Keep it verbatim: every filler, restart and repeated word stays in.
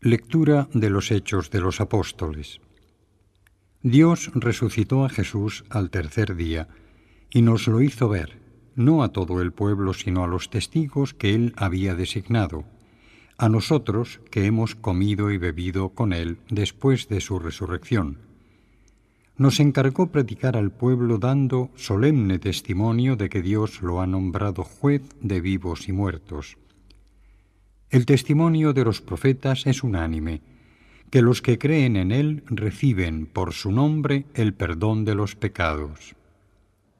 Lectura de los Hechos de los Apóstoles. Dios resucitó a Jesús al tercer día y nos lo hizo ver, no a todo el pueblo, sino a los testigos que Él había designado, a nosotros que hemos comido y bebido con Él después de su resurrección. Nos encargó predicar al pueblo dando solemne testimonio de que Dios lo ha nombrado juez de vivos y muertos. El testimonio de los profetas es unánime, que los que creen en Él reciben por su nombre el perdón de los pecados.